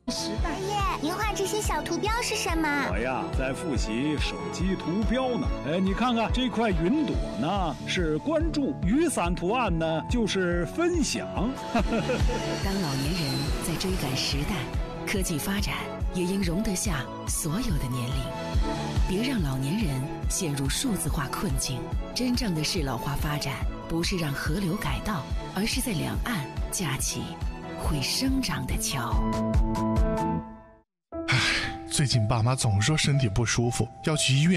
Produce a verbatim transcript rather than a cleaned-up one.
时代。 爷爷，您画这些小图标是什么？ 我呀，在复习手机图标呢。哎，你看看这块云朵呢，是关注；雨伞图案呢，就是分享。 当老年人在追赶时代，科技发展也应容得下所有的年龄。别让老年人陷入数字化困境。真正的适老化发展，不是让河流改道，而是在两岸架起会生长的桥。 唉，最近爸妈总说身体不舒服，要去医院